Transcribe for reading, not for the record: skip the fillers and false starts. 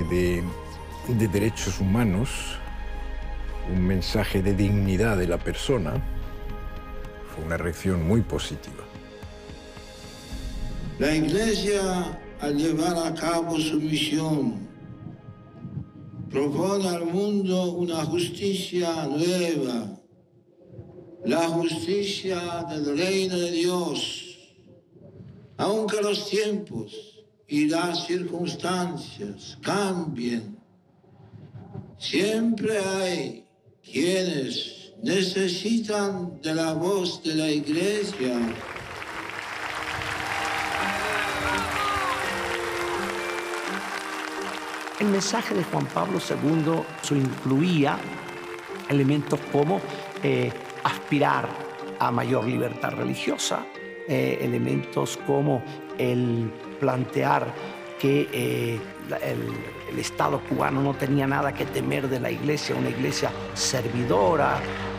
de derechos humanos, un mensaje de dignidad de la persona. Fue una reacción muy positiva. La Iglesia, al llevar a cabo su misión, propone al mundo una justicia nueva, la justicia del reino de Dios. Aunque los tiempos y las circunstancias cambien, siempre hay quienes necesitan de la voz de la Iglesia. El mensaje de Juan Pablo II incluía elementos como aspirar a mayor libertad religiosa, elementos como el plantear que el Estado cubano no tenía nada que temer de la Iglesia, una Iglesia servidora,